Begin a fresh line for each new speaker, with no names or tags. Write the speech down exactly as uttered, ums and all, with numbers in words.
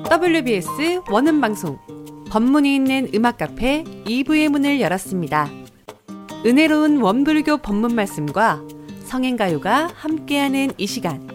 더블유비에스 원음방송 법문이 있는 음악 카페 이 부의 문을 열었습니다. 은혜로운 원불교 법문 말씀과 성행가요가 함께하는 이 시간,